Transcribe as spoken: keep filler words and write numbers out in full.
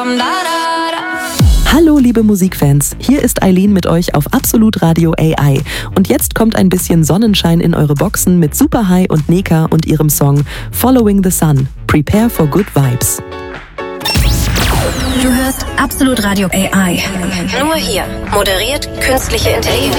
Hallo liebe Musikfans, hier ist Eileen mit euch auf Absolut Radio A I. Und jetzt kommt ein bisschen Sonnenschein in eure Boxen mit Superhigh und Neka und ihrem Song Following the Sun. Prepare for good vibes. Du hörst Absolut Radio A I. Nur hier moderiert künstliche Intelligenz.